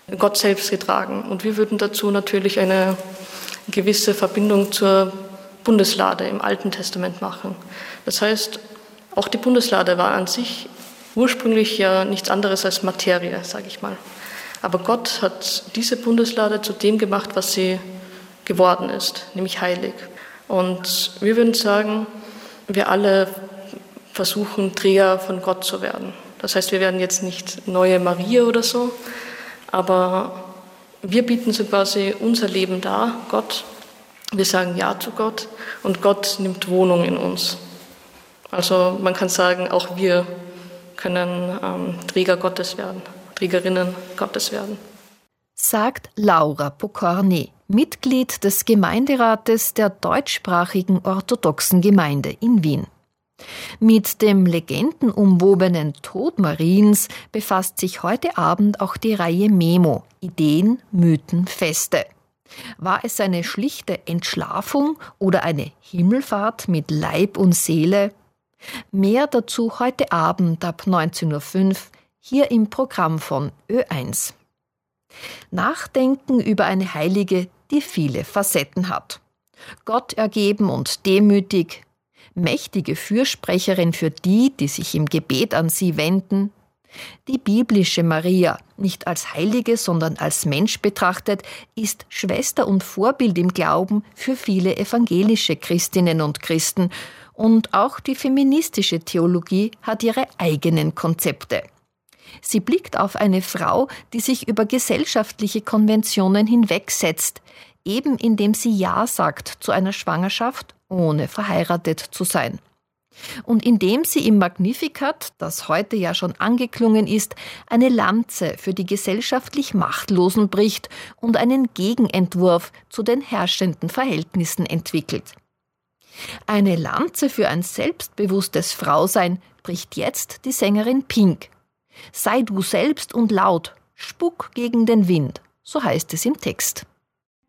Gott selbst getragen. Und wir würden dazu natürlich eine gewisse Verbindung zur Bundeslade im Alten Testament machen. Das heißt, auch die Bundeslade war an sich ursprünglich ja nichts anderes als Materie, sage ich mal. Aber Gott hat diese Bundeslade zu dem gemacht, was sie geworden ist, nämlich heilig. Und wir würden sagen, wir alle versuchen, Träger von Gott zu werden. Das heißt, wir werden jetzt nicht neue Maria oder so, aber wir bieten so quasi unser Leben dar, Gott. Wir sagen Ja zu Gott und Gott nimmt Wohnung in uns. Also man kann sagen, auch wir können Träger Gottes werden, Trägerinnen Gottes werden. Sagt Laura Pokorny, Mitglied des Gemeinderates der deutschsprachigen orthodoxen Gemeinde in Wien. Mit dem legendenumwobenen Tod Mariens befasst sich heute Abend auch die Reihe Memo – Ideen, Mythen, Feste. War es eine schlichte Entschlafung oder eine Himmelfahrt mit Leib und Seele? Mehr dazu heute Abend ab 19:05 Uhr hier im Programm von Ö1. Nachdenken über eine Heilige, die viele Facetten hat. Gott ergeben und demütig, mächtige Fürsprecherin für die, die sich im Gebet an sie wenden. Die biblische Maria, nicht als Heilige, sondern als Mensch betrachtet, ist Schwester und Vorbild im Glauben für viele evangelische Christinnen und Christen. Und auch die feministische Theologie hat ihre eigenen Konzepte. Sie blickt auf eine Frau, die sich über gesellschaftliche Konventionen hinwegsetzt, eben indem sie Ja sagt zu einer Schwangerschaft, ohne verheiratet zu sein. Und indem sie im Magnificat, das heute ja schon angeklungen ist, eine Lanze für die gesellschaftlich Machtlosen bricht und einen Gegenentwurf zu den herrschenden Verhältnissen entwickelt. Eine Lanze für ein selbstbewusstes Frausein bricht jetzt die Sängerin Pink. Sei du selbst und laut, spuck gegen den Wind, so heißt es im Text.